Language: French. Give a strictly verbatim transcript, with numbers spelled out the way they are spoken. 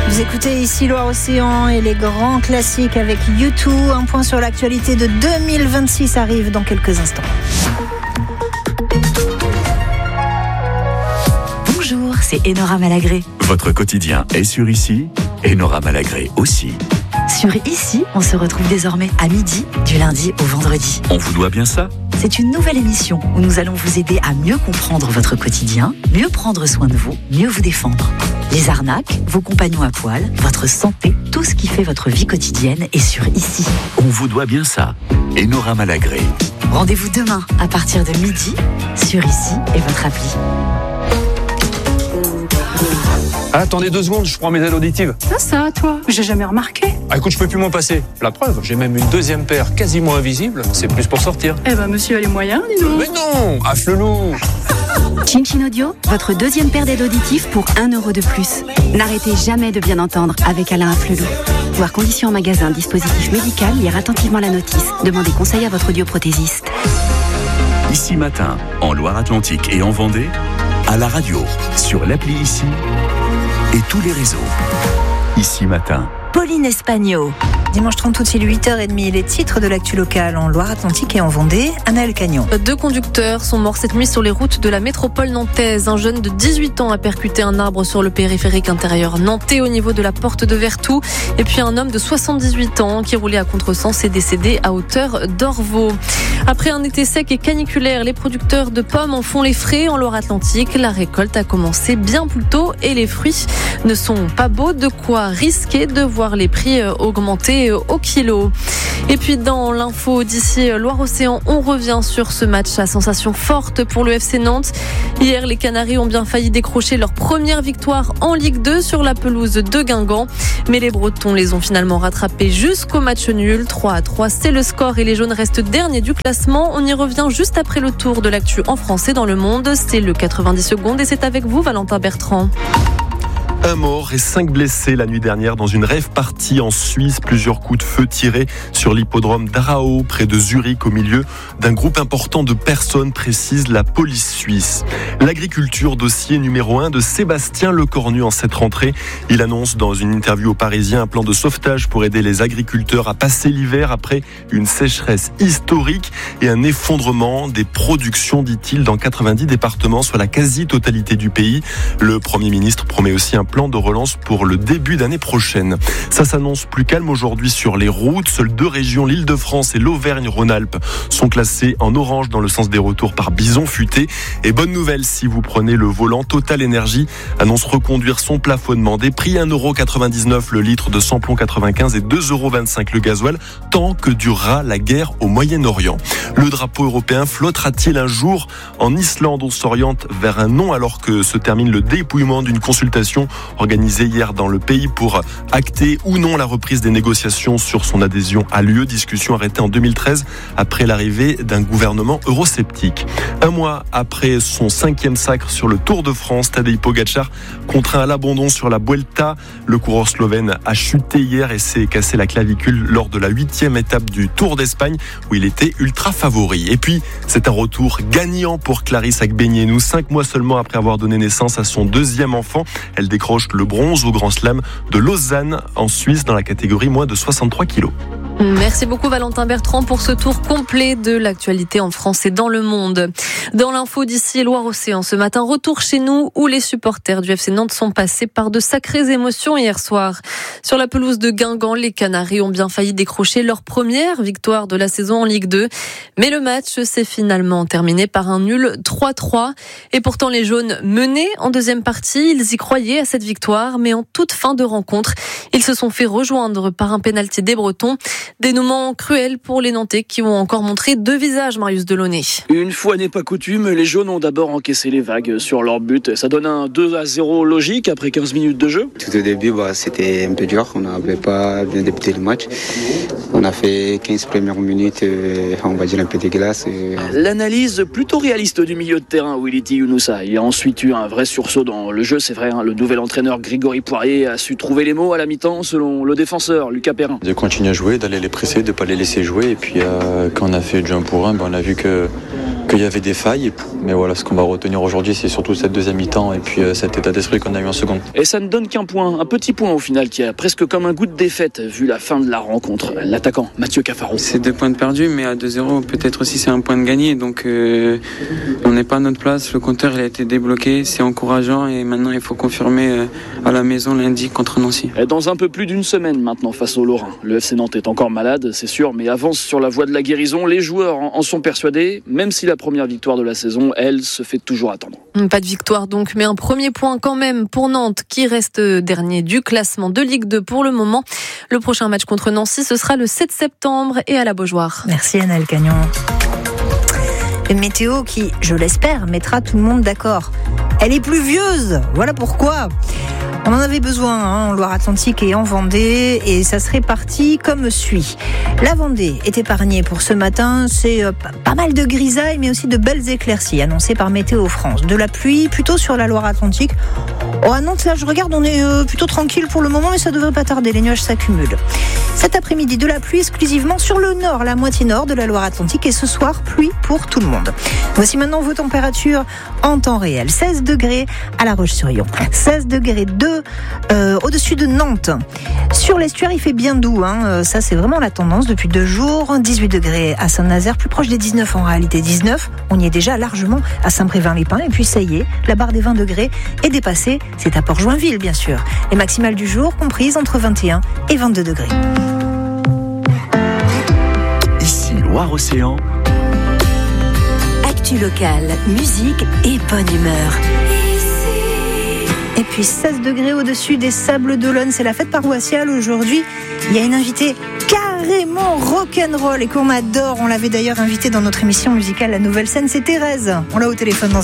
Vous écoutez ici Loire-Océan et les grands classiques avec U deux. Un point sur l'actualité de deux mille vingt-six arrive dans quelques instants. Bonjour, c'est Enora Malagré. Votre quotidien est sur Ici, Enora Malagré aussi. Sur Ici, on se retrouve désormais à midi, du lundi au vendredi. On vous doit bien ça ? C'est une nouvelle émission où nous allons vous aider à mieux comprendre votre quotidien, mieux prendre soin de vous, mieux vous défendre. Les arnaques, vos compagnons à poil, votre santé, tout ce qui fait votre vie quotidienne est sur Ici. On vous doit bien ça, Enora Malagré. Rendez-vous demain à partir de midi sur Ici et votre appli. Ah, attendez deux secondes, je prends mes aides auditives. Ça, ça, toi, j'ai jamais remarqué. Ah, écoute, je peux plus m'en passer. La preuve, j'ai même une deuxième paire quasiment invisible. C'est plus pour sortir. Eh ben, monsieur a les moyens, dis donc. Mais non, afflelou. Chin Chin Audio, votre deuxième paire d'aides auditives pour un euro de plus. N'arrêtez jamais de bien entendre avec Alain Afflelou. Voir conditions en magasin, dispositif médical, lire attentivement la notice. Demandez conseil à votre audioprothésiste. Ici matin, en Loire-Atlantique et en Vendée, à la radio, sur l'appli Ici et tous les réseaux. Ici matin. Pauline Espagno. Dimanche trente août, il est huit heures trente, les titres de l'actu locale en Loire-Atlantique et en Vendée. Anaël Cagnon. Deux conducteurs sont morts cette nuit sur les routes de la métropole nantaise. Un jeune de dix-huit ans a percuté un arbre sur le périphérique intérieur nantais au niveau de la porte de Vertou. Et puis un homme de soixante-dix-huit ans qui roulait à contresens est décédé à hauteur d'Orvaux. Après un été sec et caniculaire, les producteurs de pommes en font les frais en Loire-Atlantique. La récolte a commencé bien plus tôt et les fruits ne sont pas beaux, de quoi risquer de voir les prix augmenter au kilo. Et puis dans l'info d'ici Loire-Océan, on revient sur ce match à sensation forte pour le F C Nantes. Hier, les Canaries ont bien failli décrocher leur première victoire en Ligue deux sur la pelouse de Guingamp. Mais les Bretons les ont finalement rattrapés jusqu'au match nul. trois à trois, c'est le score et les Jaunes restent derniers du classement. On y revient juste après le tour de l'actu en français dans le monde. C'est le quatre-vingt-dix secondes et c'est avec vous, Valentin Bertrand. Un mort et cinq blessés la nuit dernière dans une rave party en Suisse. Plusieurs coups de feu tirés sur l'hippodrome d'Arao, près de Zurich, au milieu d'un groupe important de personnes, précise la police suisse. L'agriculture, dossier numéro un de Sébastien Lecornu en cette rentrée. Il annonce dans une interview au Parisien un plan de sauvetage pour aider les agriculteurs à passer l'hiver après une sécheresse historique et un effondrement des productions, dit-il, dans quatre-vingt-dix départements, soit la quasi-totalité du pays. Le Premier ministre promet aussi un plan de relance pour le début d'année prochaine. Ça s'annonce plus calme aujourd'hui sur les routes. Seules deux régions, l'Île-de-France et l'Auvergne-Rhône-Alpes, sont classées en orange dans le sens des retours par bison futé. Et bonne nouvelle si vous prenez le volant, Total Energy annonce reconduire son plafonnement des prix un euro quatre-vingt-dix-neuf le litre de samplon quatre-vingt-quinze et deux euros vingt-cinq le gasoil, tant que durera la guerre au Moyen-Orient. Le drapeau européen flottera-t-il un jour en Islande? On s'oriente vers un non alors que se termine le dépouillement d'une consultation organisée hier dans le pays pour acter ou non la reprise des négociations sur son adhésion à l'U E. Discussion arrêtée en deux mille treize après l'arrivée d'un gouvernement eurosceptique. Un mois après son cinquième sacre sur le Tour de France, Tadej Pogačar contraint à l'abandon sur la Vuelta. Le coureur slovène a chuté hier et s'est cassé la clavicule lors de la huitième étape du Tour d'Espagne où il était ultra favori. Et puis, c'est un retour gagnant pour Clarisse Agbenienou. Cinq mois seulement après avoir donné naissance à son deuxième enfant, elle décroche le bronze au Grand Slam de Lausanne en Suisse dans la catégorie moins de soixante-trois kilos. Merci beaucoup Valentin Bertrand pour ce tour complet de l'actualité en France et dans le monde. Dans l'info d'ici Loire-Océan, ce matin, retour chez nous où les supporters du F C Nantes sont passés par de sacrées émotions hier soir. Sur la pelouse de Guingamp, les Canaries ont bien failli décrocher leur première victoire de la saison en Ligue deux. Mais le match s'est finalement terminé par un nul trois trois. Et pourtant les Jaunes menaient en deuxième partie, ils y croyaient à cette victoire, mais en toute fin de rencontre, ils se sont fait rejoindre par un pénalty des Bretons. Dénouement cruel pour les Nantais qui ont encore montré deux visages, Marius Delaunay. Une fois n'est pas coutume, les Jaunes ont d'abord encaissé les vagues sur leur but. Ça donne un deux à zéro logique après quinze minutes de jeu. Tout au début, bah, c'était un peu dur. On n'avait pas bien débuté le match. On a fait quinze premières minutes, euh, on va dire un peu dégueulasse. Et... L'analyse plutôt réaliste du milieu de terrain, Willy Younoussa. Il y a ensuite eu un vrai sursaut dans le jeu, c'est vrai. Hein, le nouvel entraîneur Grégory Poirier a su trouver les mots à la mi-temps selon le défenseur Lucas Perrin. De continuer à jouer, d'aller les presser, de ne pas les laisser jouer. Et puis euh, quand on a fait le jeu un pour un, ben, on a vu que qu'il y avait des failles. Mais voilà, ce qu'on va retenir aujourd'hui, c'est surtout cette deuxième mi-temps et puis euh, cet état d'esprit qu'on a eu en seconde. Et ça ne donne qu'un point, un petit point au final, qui a presque comme un goût de défaite vu la fin de la rencontre. L'attaquant Mathieu Cafaro. C'est deux points de perdus, mais à deux zéro, peut-être aussi c'est un point de gagné. Donc euh, on n'est pas à notre place, le compteur il a été débloqué, c'est encourageant et maintenant il faut confirmer euh, à la maison lundi contre Nancy. Et dans un peu plus d'une semaine maintenant face aux Lorrains. Le F C Nantes est encore malade, c'est sûr, mais avance sur la voie de la guérison. Les joueurs en sont persuadés, même si la première victoire de la saison, elle, se fait toujours attendre. Pas de victoire donc, mais un premier point quand même pour Nantes qui reste dernier du classement de Ligue deux pour le moment. Le prochain match contre Nancy, ce sera le sept septembre et à la Beaujoire. Merci Anaëlle Cagnon. Une météo qui, je l'espère, mettra tout le monde d'accord. Elle est pluvieuse, voilà pourquoi. On en avait besoin hein, en Loire-Atlantique et en Vendée, et ça serait parti comme suit. La Vendée est épargnée pour ce matin, c'est euh, pas mal de grisailles, mais aussi de belles éclaircies annoncées par Météo France. De la pluie plutôt sur la Loire-Atlantique. Oh, à Nantes, là, je regarde, on est euh, plutôt tranquille pour le moment, mais ça devrait pas tarder, les nuages s'accumulent. Cet après-midi, de la pluie exclusivement sur le nord, la moitié nord de la Loire-Atlantique, et ce soir, pluie pour tout le monde. Voici maintenant vos températures en temps réel. seize degrés à La Roche-sur-Yon, seize degrés deux euh, au-dessus de Nantes. Sur l'estuaire, il fait bien doux, hein. Ça c'est vraiment la tendance depuis deux jours. dix-huit degrés à Saint-Nazaire, plus proche des dix-neuf en réalité, dix-neuf. On y est déjà largement à Saint-Brévin-les-Pins, et puis ça y est, la barre des vingt degrés est dépassée. C'est à Port-Joinville, bien sûr. Les maximales du jour comprises entre vingt et un et vingt-deux degrés. Ici Loire-Océan. Actu locale, musique et bonne humeur. Et puis seize degrés au-dessus des Sables d'Olonne, c'est la fête paroissiale aujourd'hui. Il y a une invitée carrément rock'n'roll et qu'on adore. On l'avait d'ailleurs invitée dans notre émission musicale La Nouvelle Scène, c'est Thérèse. On l'a au téléphone dans